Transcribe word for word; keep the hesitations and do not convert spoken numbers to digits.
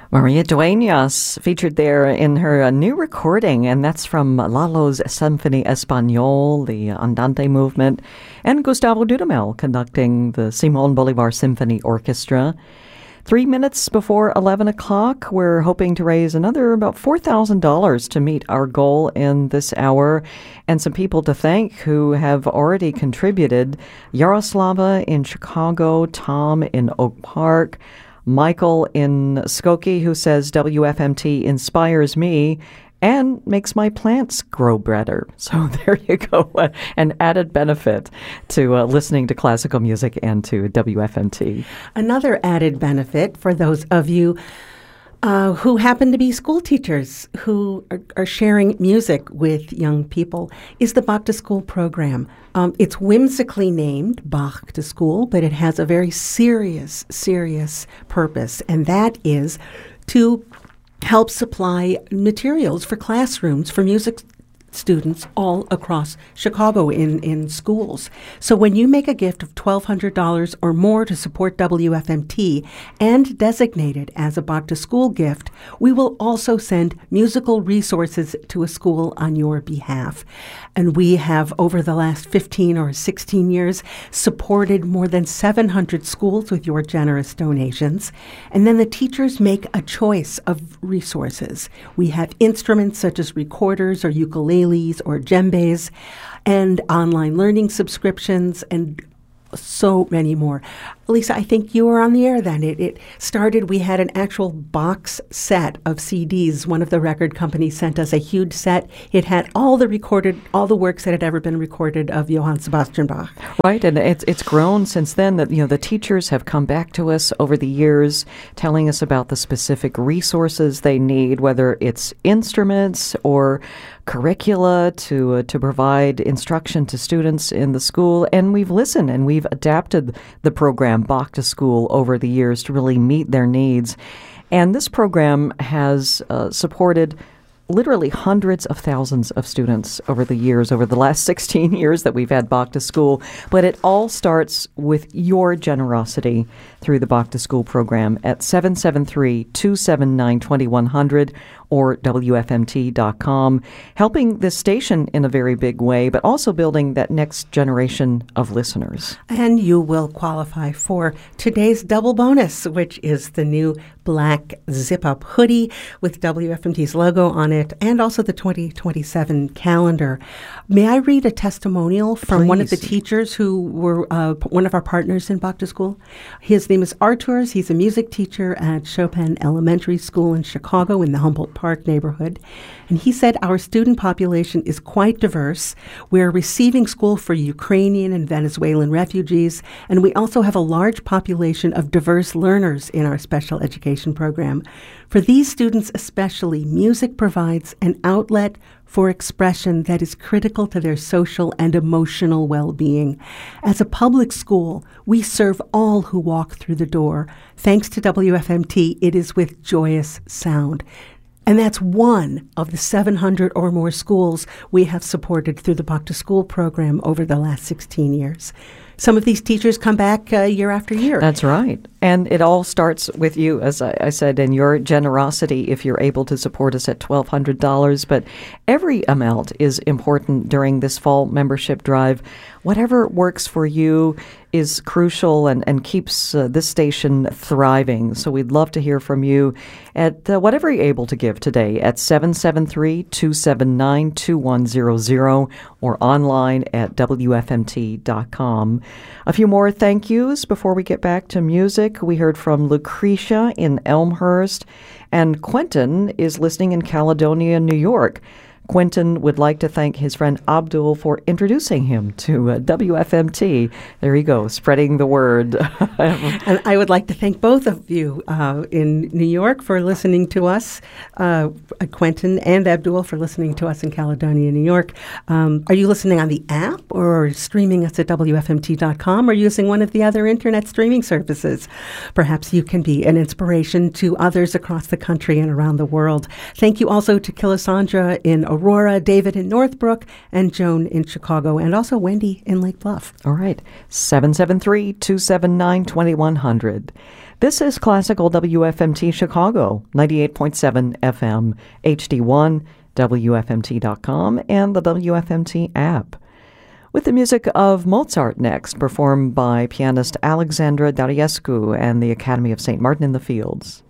Maria Dueñas featured there in her uh, new recording, and that's from Lalo's Symphony Español, the Andante movement, and Gustavo Dudamel conducting the Simón Bolívar Symphony Orchestra. Three minutes before eleven o'clock, we're hoping to raise another about four thousand dollars to meet our goal in this hour, and some people to thank who have already contributed. Yaroslava in Chicago, Tom in Oak Park, Michael in Skokie, who says W F M T inspires me and makes my plants grow better. So there you go, uh, an added benefit to uh, listening to classical music and to W F M T. Another added benefit for those of you uh, who happen to be school teachers who are, are sharing music with young people is the Bach to School program. Um, it's whimsically named Bach to School, but it has a very serious, serious purpose, and that is to help supply materials for classrooms for music students all across Chicago in, in schools. So when you make a gift of twelve hundred dollars or more to support W F M T and designate it as a Bach to School gift, we will also send musical resources to a school on your behalf. And we have, over the last fifteen or sixteen years, supported more than seven hundred schools with your generous donations. And then the teachers make a choice of resources. We have instruments such as recorders or ukuleles or djembes, and online learning subscriptions, and so many more. Lisa, I think you were on the air then. It, it started, we had an actual box set of C Ds. One of the record companies sent us a huge set. It had all the recorded, all the works that had ever been recorded of Johann Sebastian Bach. Right, and it's it's grown since then. That you know the teachers have come back to us over the years, telling us about the specific resources they need, whether it's instruments or curricula to uh, to provide instruction to students in the school. And we've listened and we've adapted the program Bach to School over the years to really meet their needs. And this program has uh, supported literally hundreds of thousands of students over the years, over the last sixteen years that we've had Bach to School. But it all starts with your generosity through the Bach to School program at seven seven three, two seven nine, two one zero zero or W F M T dot com, helping this station in a very big way, but also building that next generation of listeners. And you will qualify for today's double bonus, which is the new black zip-up hoodie with W F M T's logo on it, and also the twenty twenty-seven calendar. May I read a testimonial from Please. One of the teachers who were uh, p- one of our partners in Bach to School? His name is Arturs. He's a music teacher at Chopin Elementary School in Chicago in the Humboldt Park neighborhood. And he said, our student population is quite diverse. We're receiving school for Ukrainian and Venezuelan refugees, and we also have a large population of diverse learners in our special education program. For these students especially, music provides an outlet for expression that is critical to their social and emotional well-being. As a public school, we serve all who walk through the door. Thanks to W F M T, it is with joyous sound. And that's one of the seven hundred or more schools we have supported through the Bach to School program over the last sixteen years. Some of these teachers come back uh, year after year. That's right. And it all starts with you, as I, I said, and your generosity if you're able to support us at twelve hundred dollars. But every amount is important during this fall membership drive. Whatever works for you is crucial and, and keeps uh, this station thriving. So we'd love to hear from you at uh, whatever you're able to give today at seven seven three, two seven nine, two one zero zero or online at W F M T dot com. A few more thank yous before we get back to music. We heard from Lucretia in Elmhurst, and Quentin is listening in Caledonia, New York. Quentin would like to thank his friend Abdul for introducing him to uh, W F M T. There you go, spreading the word. And I would like to thank both of you uh, in New York for listening to us, uh, Quentin and Abdul for listening to us in Caledonia, New York. Um, are you listening on the app or streaming us at W F M T dot com or using one of the other internet streaming services? Perhaps you can be an inspiration to others across the country and around the world. Thank you also to Kilisandra in Aurora, David in Northbrook, and Joan in Chicago, and also Wendy in Lake Bluff. All right, seven seven three, two seven nine, two one zero zero. This is Classical W F M T Chicago, ninety-eight point seven F M, H D one, W F M T dot com, and the W F M T app. With the music of Mozart next, performed by pianist Alexandra Dariescu and the Academy of Saint Martin in the Fields.